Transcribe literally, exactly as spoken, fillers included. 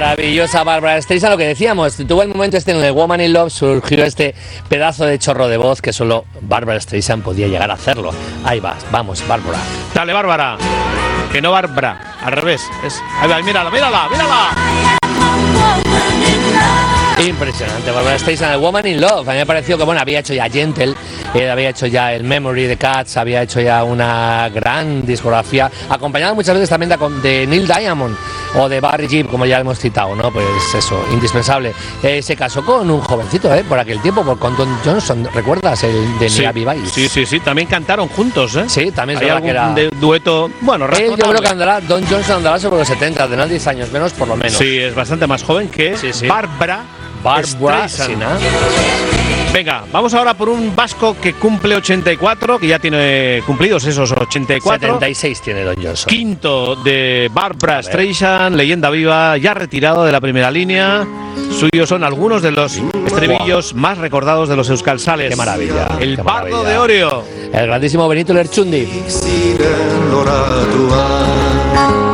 Maravillosa Bárbara Streisand, lo que decíamos, tuvo el momento este en el Woman in Love, surgió este pedazo de chorro de voz que solo Bárbara Streisand podía llegar a hacerlo. Ahí vas, vamos, Bárbara. Dale, Bárbara. Que no Bárbara, al revés. Es, ahí va, mírala, mírala, mírala. Impresionante, Bárbara Streisand, el Woman in Love. A mí me pareció que, bueno, había hecho ya Gentle, eh, había hecho ya el Memory de Cats, había hecho ya una gran discografía, acompañada muchas veces también de, de Neil Diamond o de Barry Gibb, como ya hemos citado, ¿no? Pues eso, indispensable. Eh, se casó con un jovencito, ¿eh? Por aquel tiempo, por, con Don Johnson, ¿recuerdas? El de Sí, Miami Vice. sí, sí, sí, también cantaron juntos, ¿eh? Sí, también es Hay verdad algún que era... de, dueto, bueno, Él, yo creo que andará, Don Johnson andará sobre los setenta, de unos diez años menos, por lo menos. Sí, es bastante más joven que Sí, sí. Bárbara Bárbara Streisand. Sina. Venga, vamos ahora por un vasco que cumple ochenta y cuatro, que ya tiene cumplidos esos ochenta y cuatro. setenta y seis tiene Don Johnson. Quinto de Bárbara Streisand, leyenda viva, ya retirado de la primera línea. Suyos son algunos de los estribillos más recordados de los euskaltzales. Qué maravilla. El qué Pardo maravilla. de Orio. El grandísimo Benito Lerchundi. Ziren loratua